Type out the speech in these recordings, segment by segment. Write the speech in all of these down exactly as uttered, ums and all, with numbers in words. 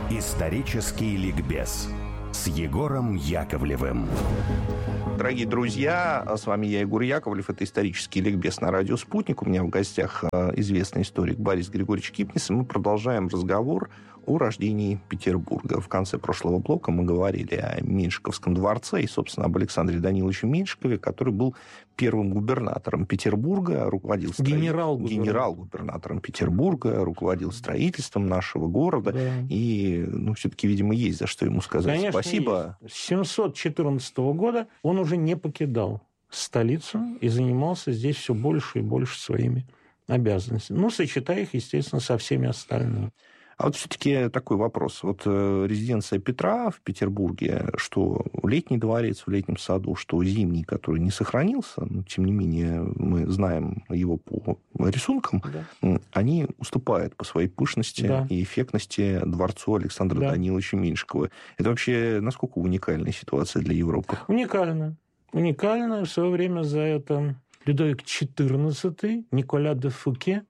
Исторический ликбез с Егором Яковлевым. Дорогие друзья, с вами я, Егор Яковлев. Это исторический ликбез на радио «Спутник». У меня в гостях известный историк Борис Григорьевич Кипнис. И мы продолжаем разговор о рождении Петербурга. В конце прошлого блока мы говорили о Меньшиковском дворце и, собственно, об Александре Даниловиче Меньшикове, который был первым губернатором Петербурга, руководил строи... Генерал-губернатор. генерал-губернатором Петербурга, руководил строительством нашего города. Да. И, ну, все-таки, видимо, есть за что ему сказать. Конечно, спасибо. Есть. С семьсот четырнадцатого года он уже не покидал столицу и занимался здесь все больше и больше своими обязанностями. Ну, сочетая их, естественно, со всеми остальными. А вот все-таки такой вопрос. Вот э, резиденция Петра в Петербурге, что летний дворец в летнем саду, что зимний, который не сохранился, но, тем не менее, мы знаем его по рисункам, да. Они уступают по своей пышности, да, и эффектности дворцу Александра, да, Даниловича Меньшикова. Это вообще насколько уникальная ситуация для Европы? Уникально. Уникально. В свое время за это Людовик четырнадцатый, Николя де Фуке,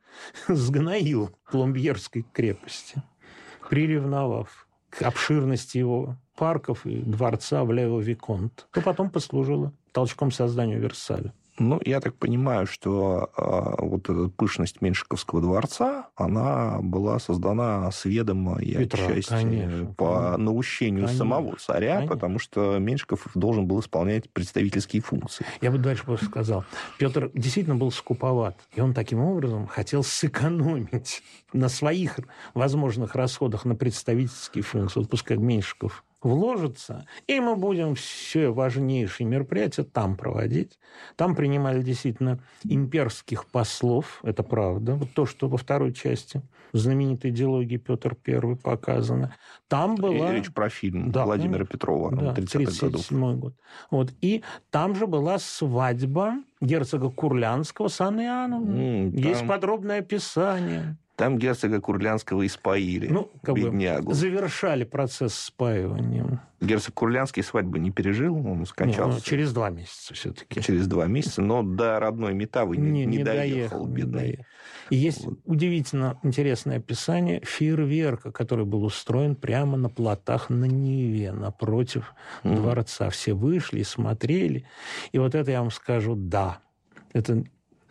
сгноил Пломбьерской крепости, приревновав к обширности его парков и дворца в Лео-Виконт, что потом послужило толчком созданию Версаля. Ну, я так понимаю, что а, вот эта пышность Меньшиковского дворца, она была создана с ведома и Петра, отчасти конечно, по конечно. наущению Конечно, самого царя, конечно. Потому что Меньшиков должен был исполнять представительские функции. Я бы дальше просто сказал. Петр действительно был скуповат, и он таким образом хотел сэкономить на своих возможных расходах на представительские функции. Вот пускай Меньшиков вложится, и мы будем все важнейшие мероприятия там проводить. Там принимали действительно имперских послов, это правда. Вот то, что во второй части знаменитой диалогии Петр Первый показано. Там была... Речь про фильм, да, Владимира, да, Петрова, да, тридцатых годов. тридцать седьмой год. Вот. И там же была свадьба герцога Курлянского с Анной Иоанновной. Mm, Есть там... подробное описание. Там герцога Курлянского испоили, ну, как беднягу. Бы завершали процесс спаивания. Герцог Курлянский свадьбы не пережил, он скончался. Нет, через два месяца все-таки. Через два месяца, но до родной Метавы не, не, не, не доехал, бедный. Не доехал. И есть вот удивительно интересное описание фейерверка, который был устроен прямо на плотах на Неве, напротив mm. дворца. Все вышли и смотрели. И вот это я вам скажу, да, это...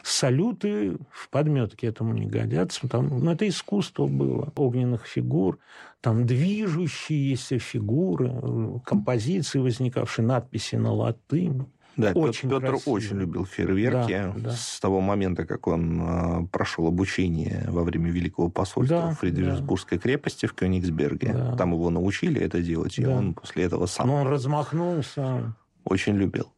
Салюты в подметке этому не годятся. Там, ну, это искусство было. Огненных фигур, там движущиеся фигуры, композиции возникавшие, надписи на латыни. Да, очень Петр красиво. Очень любил фейерверки. Да, да. С того момента, как он прошел обучение во время Великого посольства да, в Фридрихсбургской да. крепости в Кёнигсберге. Да. Там его научили это делать, да. и он после этого сам... Но он размахнулся. Очень любил.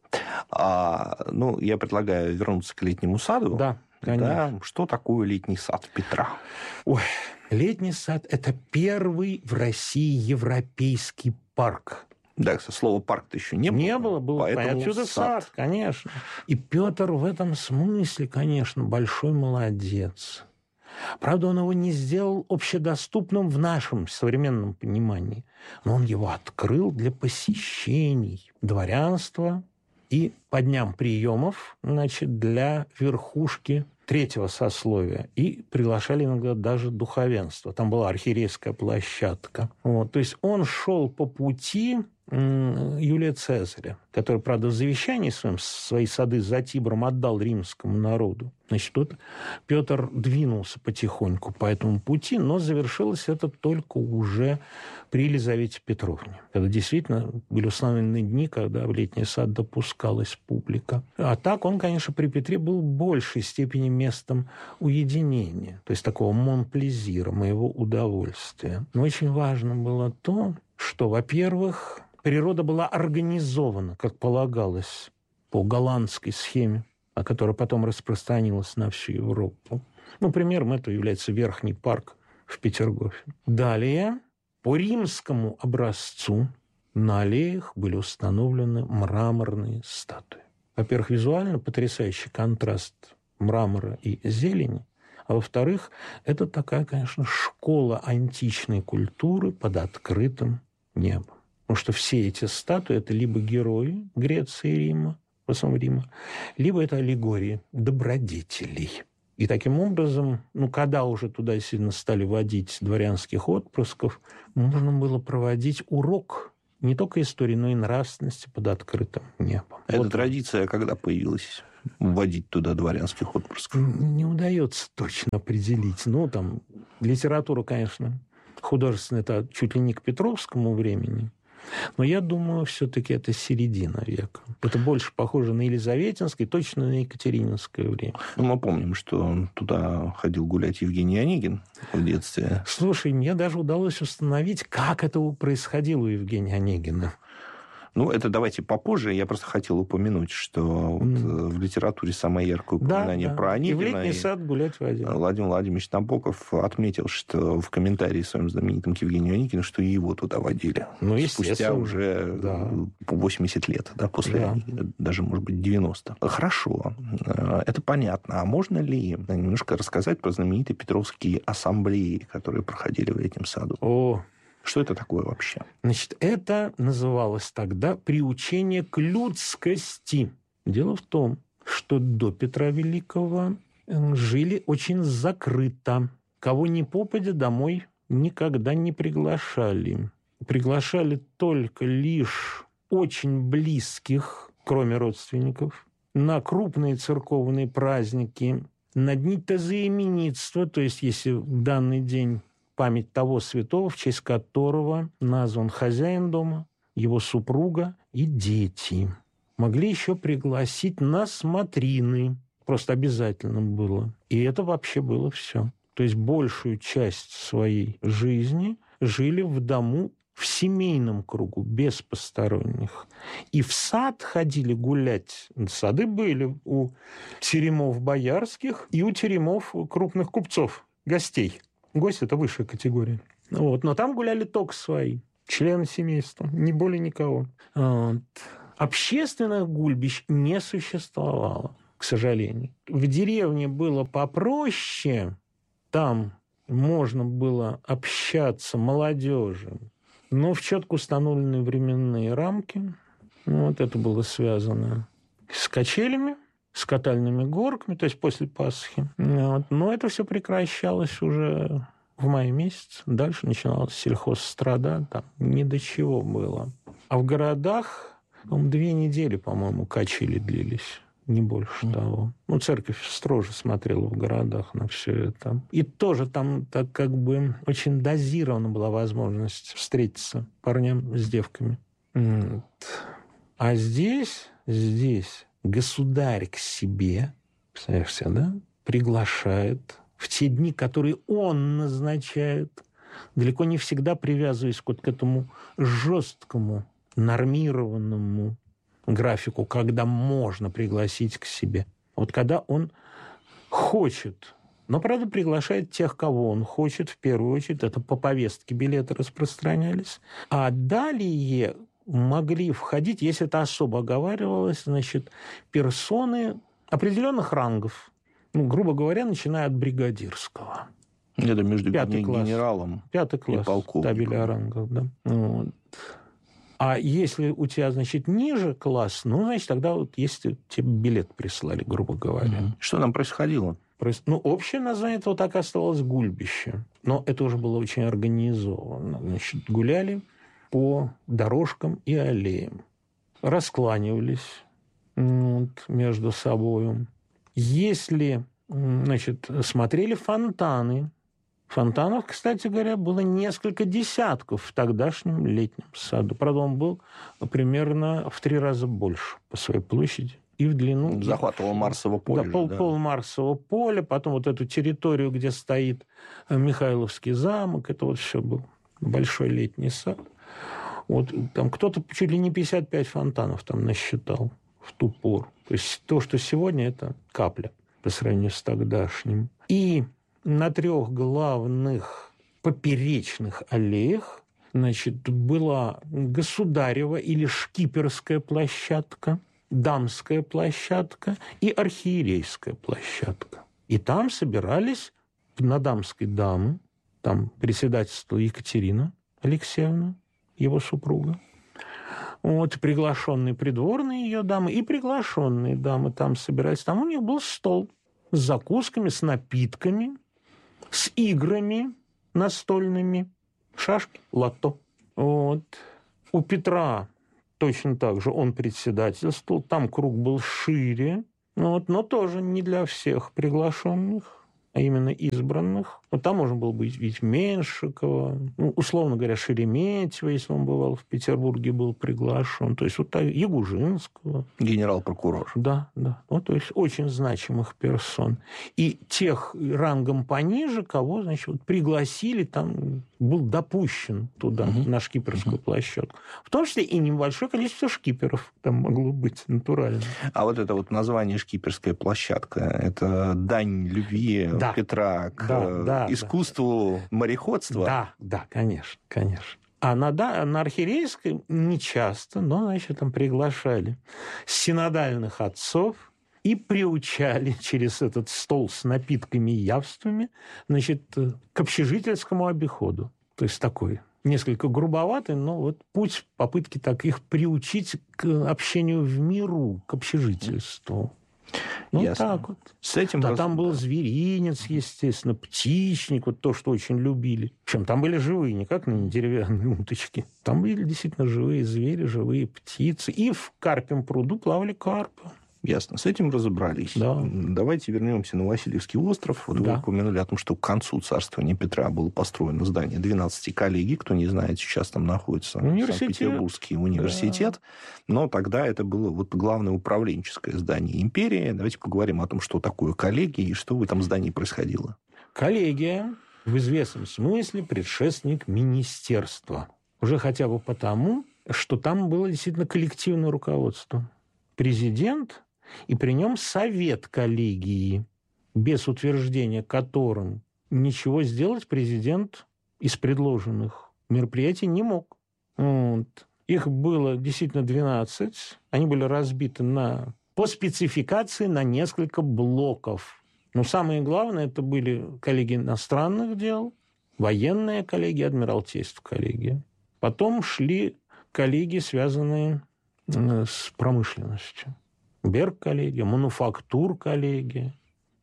А, ну, я предлагаю вернуться к летнему саду. Да, конечно. Да, что такое летний сад Петра? Ой, летний сад – это первый в России европейский парк. Да, слова «парк»-то еще не было. Не было, был отсюда сад. сад, конечно. И Петр в этом смысле, конечно, большой молодец. Правда, он его не сделал общедоступным в нашем современном понимании, но он его открыл для посещений дворянства и по дням приемов, значит, для верхушки третьего сословия. И приглашали иногда даже духовенство. Там была архиерейская площадка. Вот. То есть он шел по пути Юлия Цезаря, который, правда, в завещании своем свои сады за Тибром отдал римскому народу. Значит, тут Петр двинулся потихоньку по этому пути, но завершилось это только уже при Елизавете Петровне, когда действительно были установлены дни, когда в летний сад допускалась публика. А так он, конечно, при Петре был в большей степени местом уединения, то есть такого монплезира, моего удовольствия. Но очень важно было то, что, во-первых, природа была организована, как полагалось, по голландской схеме, а которая потом распространилась на всю Европу. Ну, примером этого является Верхний парк в Петергофе. Далее, по римскому образцу, на аллеях были установлены мраморные статуи. Во-первых, визуально потрясающий контраст мрамора и зелени, а во-вторых, это такая, конечно, школа античной культуры под открытым небом. Потому что все эти статуи – это либо герои Греции и Рима, в основном Рима, либо это аллегории добродетелей. И таким образом, ну, когда уже туда сильно стали водить дворянских отпрысков, можно было проводить урок не только истории, но и нравственности под открытым небом. Эта вот. Традиция когда появилась? Вводить туда дворянских отпрысков? Не удается точно определить. Ну, там, литература, конечно, художественная, это чуть ли не к Петровскому времени. Но я думаю, все-таки это середина века. Это больше похоже на Елизаветинское, точно на Екатерининское время. Ну, мы помним, что туда ходил гулять Евгений Онегин в детстве. Слушай, мне даже удалось установить, как это происходило у Евгения Онегина. Ну, это давайте попозже. Я просто хотел упомянуть, что вот mm. в литературе самое яркое упоминание да, да. про Онегина. И в летний сад гулять водил. Владимир Владимирович Набоков отметил, что в комментарии своем знаменитом к Евгению Онегину, что и его туда водили. Ну, спустя уже да. восемьдесят лет, да, после да. Онегина, даже, может быть, девяносто. Хорошо, это понятно. А можно ли немножко рассказать про знаменитые Петровские ассамблеи, которые проходили в летнем саду? О, Что это такое вообще? Значит, это называлось тогда приучение к людскости. Дело в том, что до Петра Великого жили очень закрыто. Кого ни попадя, домой никогда не приглашали. Приглашали только лишь очень близких, кроме родственников, на крупные церковные праздники, на дни тазоименитства, то есть если в данный день память того святого, в честь которого назван хозяин дома, его супруга и дети. Могли еще пригласить на смотрины. Просто обязательно было. И это вообще было все. То есть большую часть своей жизни жили в дому в семейном кругу, без посторонних. И в сад ходили гулять. Сады были у теремов боярских и у теремов крупных купцов, гостей. Гость – это высшая категория. Вот. Но там гуляли только свои, члены семейства, ни более никого. Вот. Общественных гульбищ не существовало, к сожалению. В деревне было попроще, там можно было общаться молодежи, но в четко установленные временные рамки. Вот это было связано с качелями, с катальными горками, то есть после Пасхи. Вот. Но это все прекращалось уже в мае месяце. Дальше начиналась сельхозстрада, там ни до чего было. А в городах там, две недели, по-моему, качели длились, не больше mm. того. Ну, церковь строже смотрела в городах на все это. И тоже там так как бы очень дозирована была возможность встретиться парням с девками. Вот. А здесь, здесь... государь к себе, представляешь себе, да, приглашает в те дни, которые он назначает, далеко не всегда привязываясь вот к этому жесткому, нормированному графику, когда можно пригласить к себе. Вот когда он хочет, но, правда, приглашает тех, кого он хочет, в первую очередь, это по повестке билеты распространялись. А далее могли входить, если это особо оговаривалось, значит, персоны определенных рангов. Ну, грубо говоря, начиная от бригадирского. Это между Пятый класс. генералом Пятый класс и полковником. Табеля рангов, да. Вот. А если у тебя, значит, ниже класс, ну, значит, тогда вот если тебе билет прислали, грубо говоря. Mm-hmm. Что там происходило? Ну, общее название этого так и оставалось гульбище. Но это уже было очень организовано. Значит, гуляли по дорожкам и аллеям. Раскланивались вот, между собой. Если, значит, смотрели фонтаны. Фонтанов, кстати говоря, было несколько десятков в тогдашнем летнем саду. Правда, он был примерно в три раза больше по своей площади. И в длину... Захватывал Марсово поле. Да, пол, да. пол Марсово поле, потом вот эту территорию, где стоит Михайловский замок, это вот все был большой летний сад. Вот там кто-то чуть ли не пятьдесят пять фонтанов там насчитал в ту пору. То есть то, что сегодня, это капля по сравнению с тогдашним. И на трех главных поперечных аллеях, значит, была государева или шкиперская площадка, дамская площадка и архиерейская площадка. И там собирались на дамской дамы, там председательствовала Екатерина Алексеевна, его супруга, вот, приглашенные придворные ее дамы и приглашенные дамы там собирались. Там у них был стол с закусками, с напитками, с играми настольными, шашки, лото. Вот. У Петра точно так же он председательствовал, там круг был шире, вот, но тоже не для всех приглашенных, а именно избранных. Вот там можно было бы видеть Меншикова, ну, условно говоря, Шереметьева, если он бывал в Петербурге, был приглашен. То есть вот Ягужинского. Генерал-прокурор. Да, да. Вот, то есть очень значимых персон. И тех рангом пониже, кого, значит, вот пригласили, там был допущен туда, угу. на шкиперскую угу. площадку. В том числе и небольшое количество шкиперов там могло быть натурально. А вот это вот название «шкиперская площадка» – это дань любви да. Петра к да, да, искусству да. мореходства? Да, да, конечно, конечно. А на, да, на архиерейской не часто, но, значит, там приглашали синодальных отцов и приучали через этот стол с напитками и явствами, значит, к общежительскому обиходу. То есть такой несколько грубоватый, но вот путь попытки так их приучить к общению в миру, к общежительству. Ну, Ясно. так вот. С этим да, раз... там был зверинец, естественно, птичник, вот то, что очень любили. Причем там были живые, не как на деревянные уточки. Там были действительно живые звери, живые птицы. И в Карпьем пруду плавали карпы. Ясно. С этим разобрались. Да. Давайте вернемся на Васильевский остров. Вот да. Вы упомянули о том, что к концу царствования Петра было построено здание двенадцати коллегий. Кто не знает, сейчас там находится Санкт-Петербургский университет. Да. Но тогда это было вот главное управленческое здание империи. Давайте поговорим о том, что такое коллегия и что в этом здании происходило. Коллегия в известном смысле предшественник министерства. Уже хотя бы потому, что там было действительно коллективное руководство. Президент и при нем совет коллегии, без утверждения которым ничего сделать президент из предложенных мероприятий не мог. Вот. Их было действительно двенадцать. Они были разбиты на, по спецификации на несколько блоков. Но самое главное, это были коллегии иностранных дел, военная коллегия, адмиралтейство коллегия. Потом шли коллегии, связанные с промышленностью. Берг-коллегия, мануфактур-коллегия.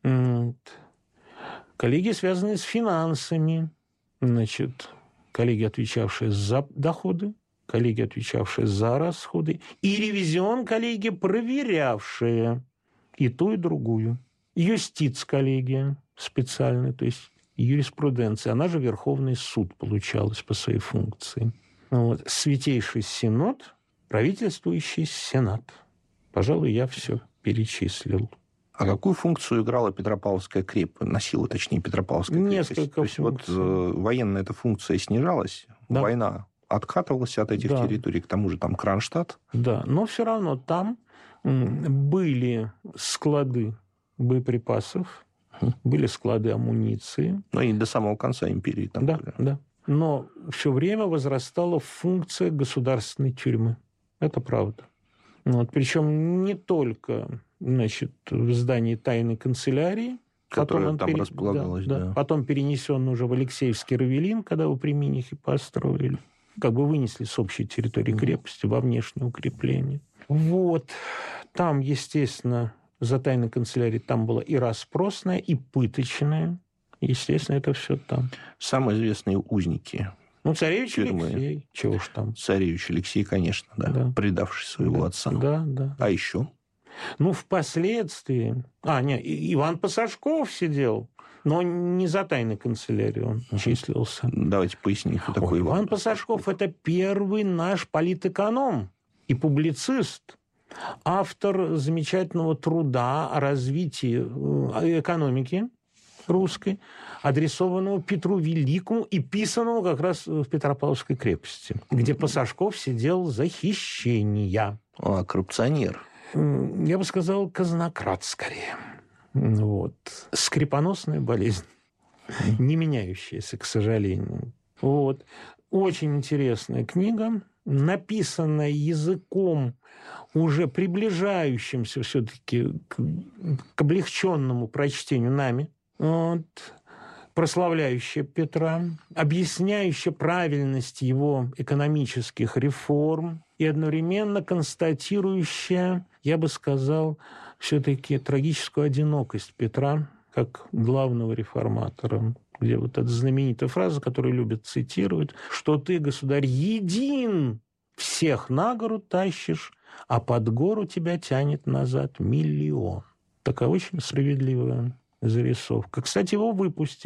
Коллегии, связанные с финансами. Значит, коллегия, отвечавшая за доходы, коллегия, отвечавшая за расходы, и ревизион-коллегия, проверявшая и ту, и другую. Юстиц-коллегия специальная, то есть юриспруденция. Она же Верховный суд получалась по своей функции. Вот. Святейший Синод, правительствующий Сенат. Пожалуй, я все перечислил. А какую функцию играла Петропавловская крепость? Носила, точнее, Петропавловская крепость? Несколько функций. Вот э, военная эта функция снижалась, да. Война откатывалась от этих да. территорий, к тому же там Кронштадт. Да, но все равно там были склады боеприпасов, угу. были склады амуниции. Ну и до самого конца империи там да, были. Да. Но все время возрастала функция государственной тюрьмы. Это правда. Вот. Причем не только, значит, в здании тайной канцелярии, которая там пере... располагалась, да, да. да. Потом перенесен уже в Алексеевский Равелин, когда его при Минихе построили. Как бы вынесли с общей территории крепости во внешнее укрепление. Вот. Там, естественно, за тайной канцелярией там была и расспросная, и пыточная. Естественно, это все там. Самые известные узники. Ну, царевич тюрьмы. Алексей. Чего ж там? Царевич Алексей, конечно, да. да. Предавший своего да. отца. Да, да. А еще? Ну, впоследствии... А, нет, Иван Посажков сидел, но не за тайной канцелярией он uh-huh. числился. Давайте поясним, кто такой Ой, Иван, Иван Посажков. Посажков – это первый наш политэконом и публицист. Автор замечательного труда о развитии экономики русской, адресованного Петру Великому и писанного как раз в Петропавловской крепости, где Посажков сидел за хищения. А, коррупционер. Я бы сказал, казнократ скорее. Вот. Скрипоносная болезнь, не меняющаяся, к сожалению. Вот. Очень интересная книга, написанная языком, уже приближающимся все-таки к, к облегченному прочтению нами, вот, прославляющая Петра, объясняющая правильность его экономических реформ и одновременно констатирующая, я бы сказал, все-таки трагическую одинокость Петра как главного реформатора, где вот эта знаменитая фраза, которую любят цитировать, что ты, государь, един, всех на гору тащишь, а под гору тебя тянет назад миллион. Такая очень справедливая зарисовка. Кстати, его выпустили.